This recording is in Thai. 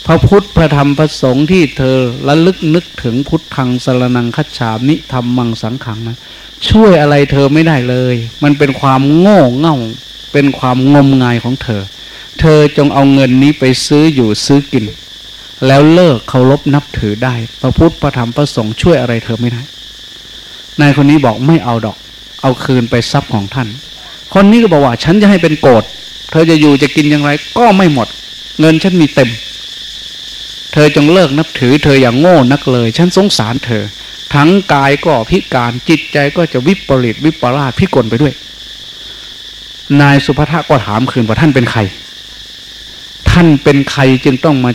พระพุทธพระธรรมพระสงฆ์ที่เธอระลึกนึกถึงพุทธังสรณังคัจฉามิธัมมังสังฆังนะช่วยอะไรเธอไม่ได้เลยมันเป็นความโง่เง่าเป็นความงมงายของเธอเธอจงเอาเงินนี้ไปซื้ออยู่ซื้อกินแล้วเลิกเคารพนับถือได้พระพุทธพระธรรมพระสงฆ์ช่วยอะไรเธอไม่ได้นายคนนี้บอกไม่เอาดอกเอาคืนไปทรัพย์ของท่านคนนี้ก็บอกว่าฉันจะให้เป็นโกรธเธอจะอยู่จะกินอย่างไรก็ไม่หมดเงินฉันมีเต็มเธอจงเลิกนับถือเธออย่างโง่นักเลยฉันสงสารเธอทั้งกายก็พิการจิตใจก็จะวิปริตวิปลาสพิกลไปด้วยนายสุภัททะก็ถามคืนว่าท่านเป็นใครท่านเป็นใครจึงต้องมา